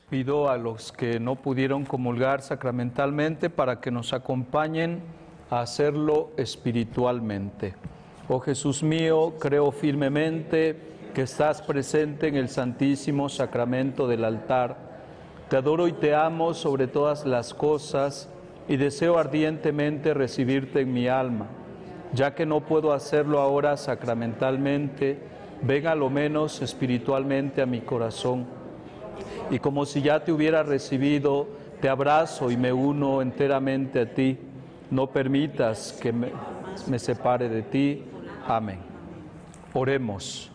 Pido a los que no pudieron comulgar sacramentalmente para que nos acompañen a hacerlo espiritualmente. Oh Jesús mío, creo firmemente que estás presente en el Santísimo Sacramento del altar. Te adoro y te amo sobre todas las cosas y deseo ardientemente recibirte en mi alma. Ya que no puedo hacerlo ahora sacramentalmente, ven a lo menos espiritualmente a mi corazón. Y como si ya te hubiera recibido, te abrazo y me uno enteramente a ti. No permitas que me separe de ti. Amén. Oremos.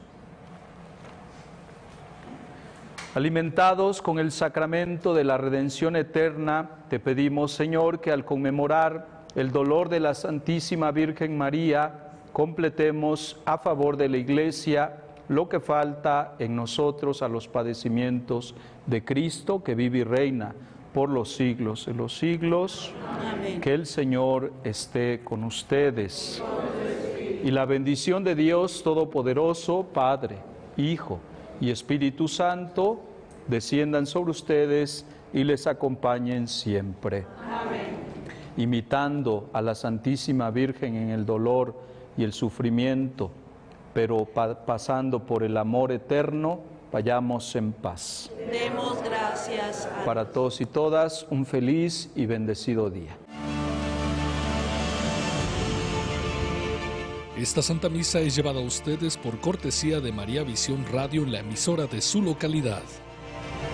Alimentados con el sacramento de la redención eterna, te pedimos, Señor, que al conmemorar el dolor de la Santísima Virgen María, completemos a favor de la Iglesia lo que falta en nosotros a los padecimientos de Cristo, que vive y reina por los siglos de los siglos. Amén. Que el Señor esté con ustedes. Y la bendición de Dios Todopoderoso, Padre, Hijo y Espíritu Santo, desciendan sobre ustedes y les acompañen siempre. Amén. Imitando a la Santísima Virgen en el dolor y el sufrimiento, pero pasando por el amor eterno, vayamos en paz. Demos gracias a Dios. Para todos y todas, un feliz y bendecido día. Esta Santa Misa es llevada a ustedes por cortesía de María Visión Radio, la emisora de su localidad.